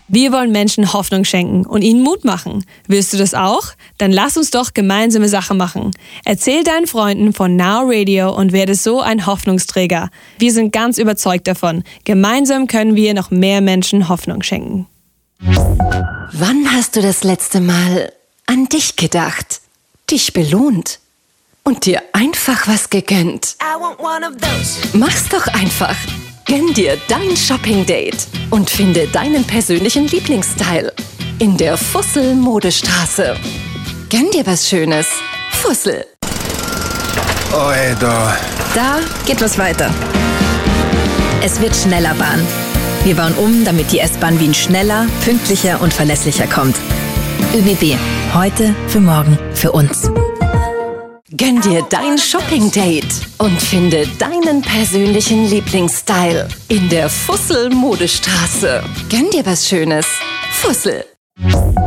Wir wollen Menschen Hoffnung schenken und ihnen Mut machen. Willst du das auch? Dann lass uns doch gemeinsame Sache machen. Erzähl deinen Freunden von Now Radio und werde so ein Hoffnungsträger. Wir sind ganz überzeugt davon. Gemeinsam können wir noch mehr Menschen Hoffnung schenken. Wann hast du das letzte Mal an dich gedacht, dich belohnt und dir einfach was gegönnt? Mach's doch einfach. Gönn dir dein Shopping-Date und finde deinen persönlichen Lieblingsstyle in der Fussel-Modestraße. Gönn dir was Schönes. Fussel. Oi, Da geht was weiter. Es wird schneller Bahn. Wir bauen um, damit die S-Bahn Wien schneller, pünktlicher und verlässlicher kommt. ÖBB. Heute, für morgen, für uns. Gönn dir dein Shopping-Date und finde deinen persönlichen Lieblingsstyle in der Fussel-Modestraße. Gönn dir was Schönes. Fussel.